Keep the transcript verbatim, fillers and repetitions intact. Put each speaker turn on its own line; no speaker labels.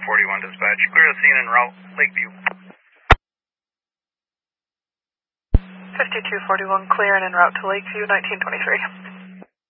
forty-one dispatch. Clear the scene en route, Lakeview.
fifty-two forty-one, clear and en route to Lakeview, nineteen twenty-three.